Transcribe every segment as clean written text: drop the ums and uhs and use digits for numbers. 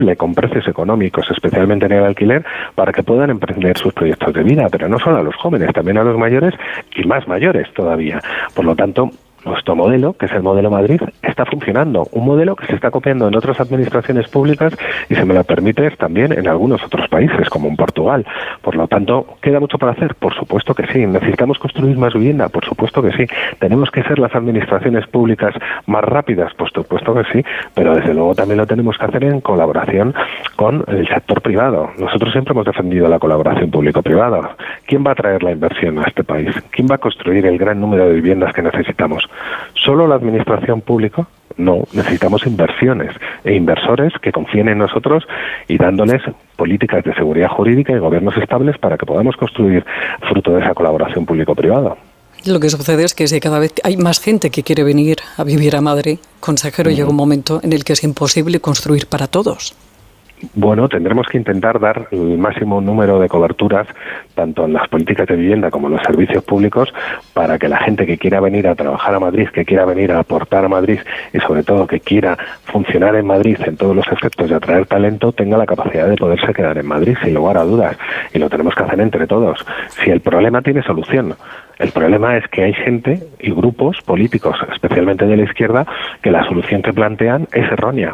con precios económicos, especialmente en el alquiler, para que puedan emprender sus proyectos de vida, pero no solo a los jóvenes, también a los mayores y más mayores todavía. Por lo tanto, nuestro modelo, que es el modelo Madrid, está funcionando. Un modelo que se está copiando en otras administraciones públicas y, si me lo permites, también en algunos otros países, como en Portugal. Por lo tanto, ¿queda mucho para hacer? Por supuesto que sí. ¿Necesitamos construir más vivienda? Por supuesto que sí. ¿Tenemos que ser las administraciones públicas más rápidas? Por supuesto que sí. Pero, desde luego, también lo tenemos que hacer en colaboración con el sector privado. Nosotros siempre hemos defendido la colaboración público-privada. ¿Quién va a traer la inversión a este país? ¿Quién va a construir el gran número de viviendas que necesitamos? ¿Solo la administración pública? No, necesitamos inversiones e inversores que confíen en nosotros y dándoles políticas de seguridad jurídica y gobiernos estables para que podamos construir fruto de esa colaboración público-privada. Lo que sucede es que si cada vez hay más gente que quiere venir a vivir a Madrid, consejero, llega un momento en el que es imposible construir para todos. Bueno, tendremos que intentar dar el máximo número de coberturas, tanto en las políticas de vivienda como en los servicios públicos, para que la gente que quiera venir a trabajar a Madrid, que quiera venir a aportar a Madrid y, sobre todo, que quiera funcionar en Madrid en todos los efectos y atraer talento, tenga la capacidad de poderse quedar en Madrid, sin lugar a dudas. Y lo tenemos que hacer entre todos. Si el problema tiene solución. El problema es que hay gente y grupos políticos, especialmente de la izquierda, que la solución que plantean es errónea.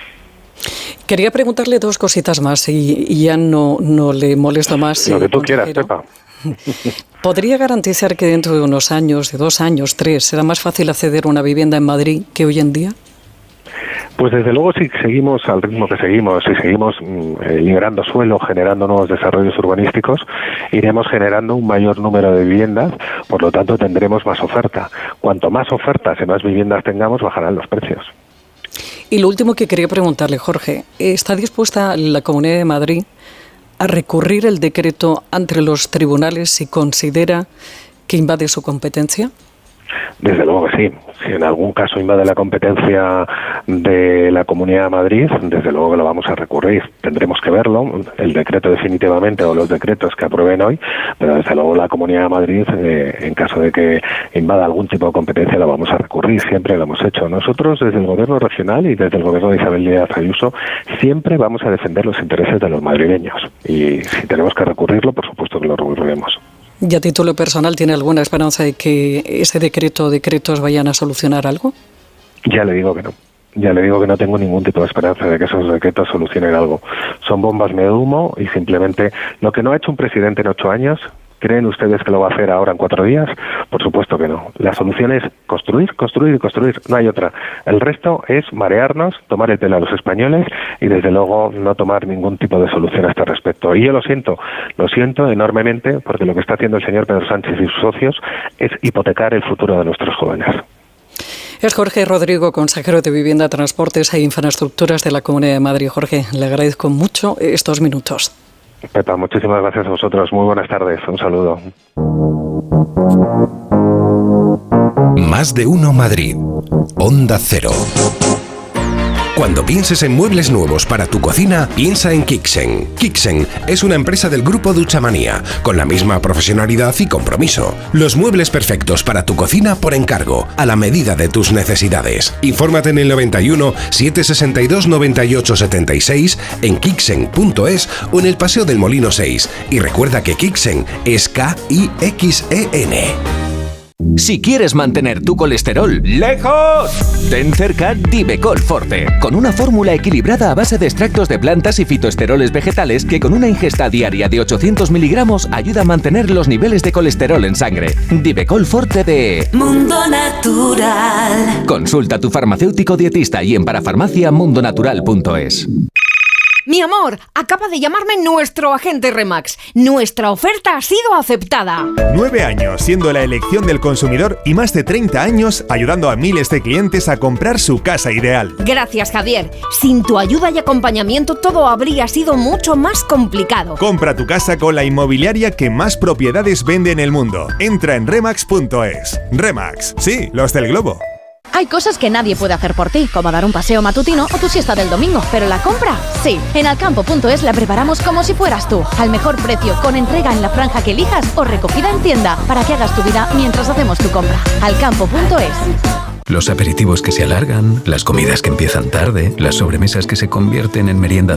Quería preguntarle dos cositas más y ya no le molesto más. Lo que tú quieras, Pepa. ¿Podría garantizar que dentro de unos años, de 2 años, 3, será más fácil acceder a una vivienda en Madrid que hoy en día? Pues desde luego, si seguimos al ritmo que seguimos, si seguimos liberando suelo, generando nuevos desarrollos urbanísticos, iremos generando un mayor número de viviendas, por lo tanto tendremos más oferta. Cuanto más ofertas y más viviendas tengamos, bajarán los precios. Y lo último que quería preguntarle, Jorge, ¿está dispuesta la Comunidad de Madrid a recurrir el decreto ante los tribunales si considera que invade su competencia? Desde luego que sí. Si en algún caso invade la competencia de la Comunidad de Madrid, desde luego que lo vamos a recurrir. Tendremos que verlo, el decreto definitivamente o los decretos que aprueben hoy, pero desde luego la Comunidad de Madrid, en caso de que invada algún tipo de competencia, lo vamos a recurrir. Siempre lo hemos hecho. Nosotros, desde el Gobierno regional y desde el Gobierno de Isabel Díaz Ayuso, siempre vamos a defender los intereses de los madrileños. Y si tenemos que recurrirlo, por supuesto que lo recurriremos. ¿Y a título personal tiene alguna esperanza de que ese decreto o decretos vayan a solucionar algo? Ya le digo que no. Ya le digo que no tengo ningún tipo de esperanza de que esos decretos solucionen algo. Son bombas de humo y simplemente lo que no ha hecho un presidente en 8 años, ¿creen ustedes que lo va a hacer ahora en 4 días? Por supuesto que no. La solución es construir, construir y construir. No hay otra. El resto es marearnos, tomar el pelo a los españoles y, desde luego, no tomar ningún tipo de solución a este respecto. Y yo lo siento enormemente, porque lo que está haciendo el señor Pedro Sánchez y sus socios es hipotecar el futuro de nuestros jóvenes. Es Jorge Rodrigo, consejero de Vivienda, Transportes e Infraestructuras de la Comunidad de Madrid. Jorge, le agradezco mucho estos minutos. Pepa, muchísimas gracias a vosotros. Muy buenas tardes. Un saludo. Más de uno Madrid. Onda Cero. Cuando pienses en muebles nuevos para tu cocina, piensa en Kixen. Kixen es una empresa del grupo Duchamanía, con la misma profesionalidad y compromiso. Los muebles perfectos para tu cocina por encargo, a la medida de tus necesidades. Infórmate en el 91 762 98 76, en kixen.es o en el Paseo del Molino 6. Y recuerda que Kixen es K-I-X-E-N. Si quieres mantener tu colesterol lejos, ten cerca Divecol Forte, con una fórmula equilibrada a base de extractos de plantas y fitoesteroles vegetales que, con una ingesta diaria de 800 miligramos, ayuda a mantener los niveles de colesterol en sangre. Divecol Forte de Mundo Natural. Consulta a tu farmacéutico dietista y en parafarmaciamundonatural.es. Mi amor, acaba de llamarme nuestro agente Remax. Nuestra oferta ha sido aceptada. 9 años siendo la elección del consumidor y más de 30 años ayudando a miles de clientes a comprar su casa ideal. Gracias, Javier. Sin tu ayuda y acompañamiento todo habría sido mucho más complicado. Compra tu casa con la inmobiliaria que más propiedades vende en el mundo. Entra en Remax.es. Remax, sí, los del globo. Hay cosas que nadie puede hacer por ti, como dar un paseo matutino o tu siesta del domingo, pero la compra, sí. En Alcampo.es la preparamos como si fueras tú, al mejor precio, con entrega en la franja que elijas o recogida en tienda, para que hagas tu vida mientras hacemos tu compra. Alcampo.es. Los aperitivos que se alargan, las comidas que empiezan tarde, las sobremesas que se convierten en merienda